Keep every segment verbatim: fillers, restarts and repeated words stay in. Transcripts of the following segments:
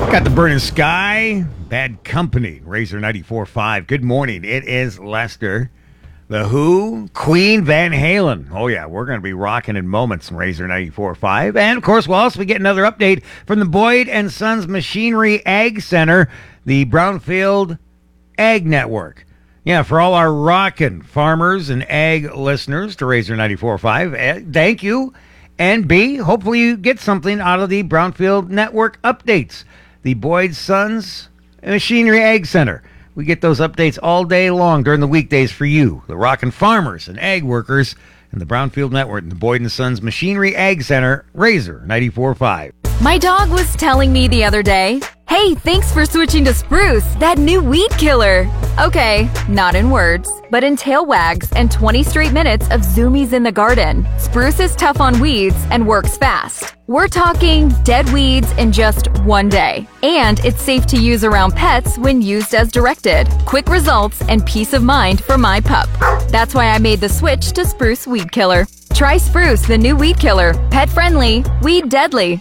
Got the burning sky, Bad Company, Razor ninety-four point five. Good morning. It is Lester, The Who, Queen, Van Halen. Oh, yeah, we're going to be rocking in moments in Razor ninety-four point five. And, of course, we'll also get another update from the Boyd and Sons Machinery Ag Center, the Brownfield Ag Network. Yeah, for all our rockin' farmers and ag listeners to Razor ninety-four point five, thank you. And B, hopefully you get something out of the Brownfield Network updates. The Boyd Sons Machinery Ag Center. We get those updates all day long during the weekdays for you, the rockin' farmers and ag workers, and the Brownfield Network and the Boyd and Sons Machinery Ag Center, Razor ninety-four point five. My dog was telling me the other day, "Hey, thanks for switching to Spruce, that new weed killer." Okay, not in words, but in tail wags and twenty straight minutes of zoomies in the garden. Spruce is tough on weeds and works fast. We're talking dead weeds in just one day. And it's safe to use around pets when used as directed. Quick results and peace of mind for my pup. That's why I made the switch to Spruce Weed Killer. Try Spruce, the new weed killer. Pet friendly, weed deadly.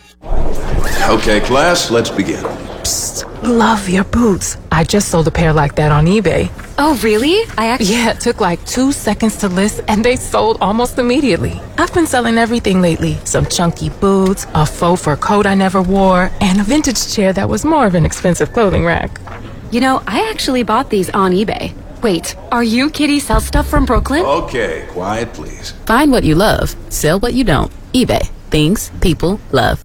Okay, class, let's begin. Psst, love your boots. I just sold a pair like that on eBay. Oh, really? I actually... Yeah, it took like two seconds to list, and they sold almost immediately. I've been selling everything lately. Some chunky boots, a faux fur coat I never wore, and a vintage chair that was more of an expensive clothing rack. You know, I actually bought these on eBay. Wait, are you Kitty Sell Stuff from Brooklyn? Okay, quiet, please. Find what you love, sell what you don't. eBay. Things people love.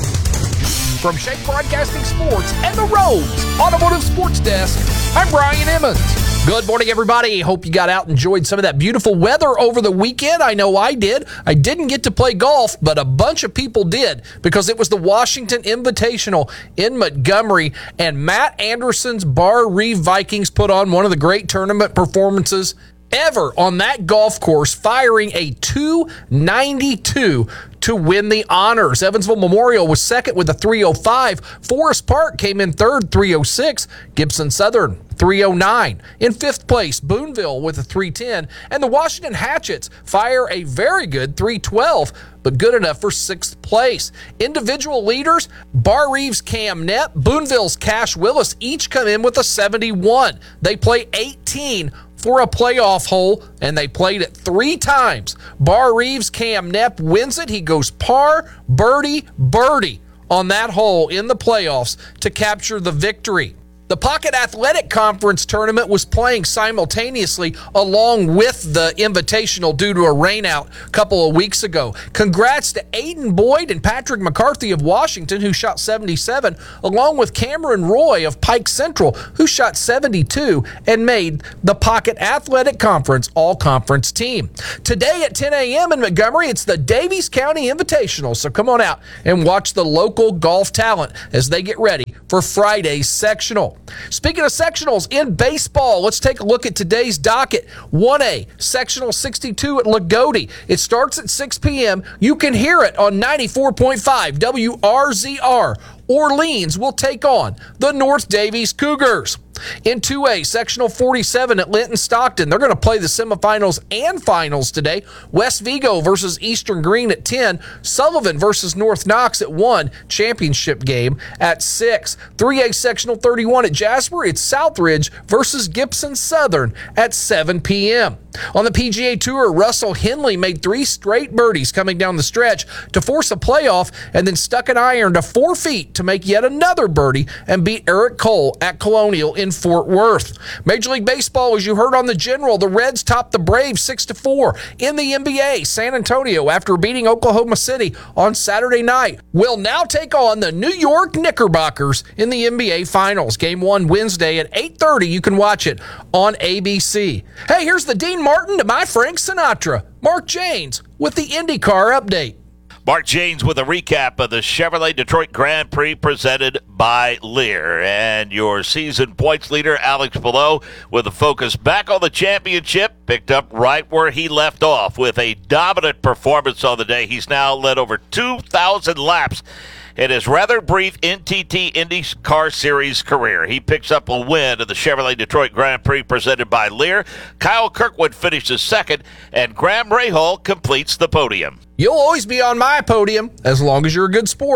From Shake Broadcasting Sports and the Rhodes Automotive Sports Desk, I'm Brian Emmons. Good morning, everybody. Hope you got out and enjoyed some of that beautiful weather over the weekend. I know I did. I didn't get to play golf, but a bunch of people did because it was the Washington Invitational in Montgomery, and Matt Anderson's Bar Reeve Vikings put on one of the great tournament performances ever on that golf course, firing a two ninety-two to win the honors. Evansville Memorial was second with a three oh five. Forest Park came in third, three oh six. Gibson Southern, three oh nine. In fifth place, Boonville with a three ten. And the Washington Hatchets fire a very good three twelve, but good enough for sixth place. Individual leaders, Bar Reeves' Cam Knepp, Boonville's Cash Willis each come in with a seventy-one. They play eighteen for a playoff hole, and they played it three times. Bar Reeves' Cam Knepp wins it. He goes par, birdie, birdie on that hole in the playoffs to capture the victory. The Pocket Athletic Conference tournament was playing simultaneously along with the Invitational due to a rainout a couple of weeks ago. Congrats to Aiden Boyd and Patrick McCarthy of Washington, who shot seventy-seven, along with Cameron Roy of Pike Central, who shot seventy-two and made the Pocket Athletic Conference all-conference team. Today at ten a.m. in Montgomery, it's the Daviess County Invitational, so come on out and watch the local golf talent as they get ready for Friday's sectional. Speaking of sectionals in baseball, let's take a look at today's docket. one A, sectional sixty-two at Lagodi. It starts at six p.m. You can hear it on ninety-four point five W R Z R. Orleans will take on the North Daviess Cougars. In two A, sectional forty-seven at Linton Stockton. They're going to play the semifinals and finals today. West Vigo versus Eastern Green at ten. Sullivan versus North Knox at one. Championship game at six. three A, sectional thirty-one at Jasper. It's Southridge versus Gibson Southern at seven p.m. On the P G A Tour, Russell Henley made three straight birdies coming down the stretch to force a playoff, and then stuck an iron to four feet to make yet another birdie and beat Eric Cole at Colonial in Fort Worth. Major League Baseball, as you heard on the General, the Reds topped the Braves six to four. In the N B A, San Antonio, after beating Oklahoma City on Saturday night, will now take on the New York Knickerbockers in the N B A Finals. Game one Wednesday at eight thirty. You can watch it on A B C. Hey, here's the Dean Martin to my Frank Sinatra. Mark Janes with the IndyCar update. Mark Janes with a recap of the Chevrolet Detroit Grand Prix presented by Lear. And your season points leader, Alex Palou, with a focus back on the championship, picked up right where he left off with a dominant performance on the day. He's now led over two thousand laps in his rather brief N T T IndyCar Series career. He picks up a win at the Chevrolet Detroit Grand Prix presented by Lear. Kyle Kirkwood finishes second, and Graham Rahal completes the podium. You'll always be on my podium as long as you're a good sport.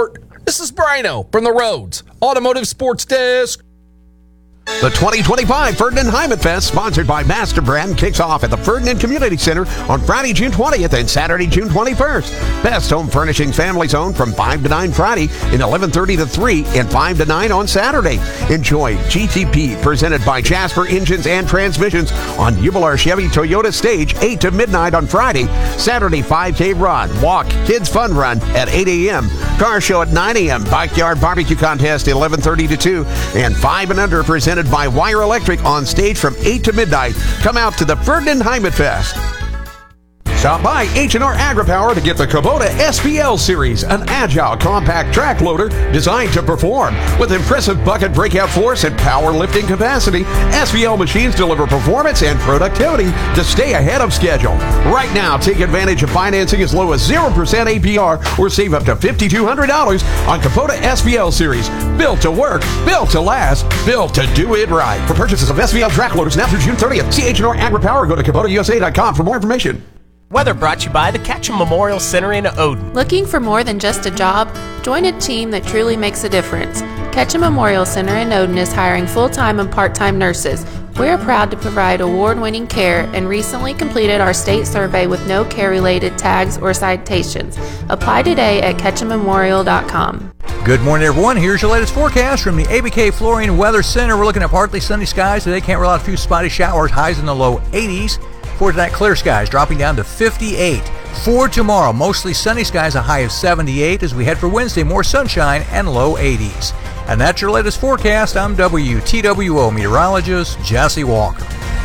This is Brino from the Rhodes Automotive Sports Desk. The twenty twenty-five Ferdinand Heimat Fest, sponsored by Master Brand, kicks off at the Ferdinand Community Center on Friday, June twentieth and Saturday, June twenty-first. Best Home Furnishings Family Zone from five to nine Friday and eleven thirty to three and five to nine on Saturday. Enjoy G T P presented by Jasper Engines and Transmissions on Jubilar Chevy Toyota Stage eight to midnight on Friday. Saturday, five K Run, Walk, Kids Fun Run at eight a.m. Car Show at nine a.m. Backyard Barbecue Contest eleven thirty to two and five and under presented by Wire Electric on stage from eight to midnight. Come out to the Ferdinand Heimat Fest. Stop by H and R AgriPower to get the Kubota S V L Series, an agile, compact track loader designed to perform. With impressive bucket breakout force and power lifting capacity, S V L machines deliver performance and productivity to stay ahead of schedule. Right now, take advantage of financing as low as zero percent A P R or save up to five thousand two hundred dollars on Kubota S V L Series. Built to work, built to last, built to do it right. For purchases of S V L track loaders now through June thirtieth, see H and R AgriPower or go to Kubota U S A dot com for more information. Weather brought to you by the Ketchum Memorial Center in Odin. Looking for more than just a job? Join a team that truly makes a difference. Ketchum Memorial Center in Odin is hiring full-time and part-time nurses. We are proud to provide award-winning care and recently completed our state survey with no care-related tags or citations. Apply today at ketchum memorial dot com. Good morning, everyone. Here's your latest forecast from the A B K Flooring Weather Center. We're looking at partly sunny skies today. Can't rule out a few spotty showers. Highs in the low eighties. For tonight, clear skies dropping down to fifty-eight. For tomorrow, mostly sunny skies, a high of seventy-eight. As we head for Wednesday, more sunshine and low eighties. And that's your latest forecast. I'm W T W O meteorologist Jesse Walker.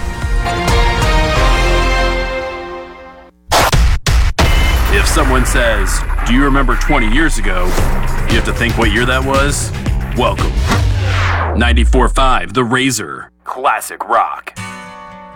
If someone says, "Do you remember twenty years ago?" you have to think what year that was. Welcome. ninety-four point five The Razor. Classic rock.